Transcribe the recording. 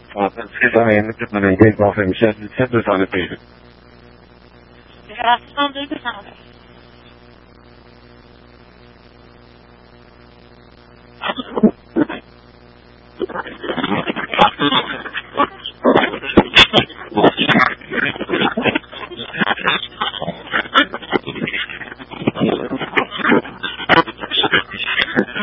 Precisamente também, que conforme sempre só depois. Geração do Alexandre.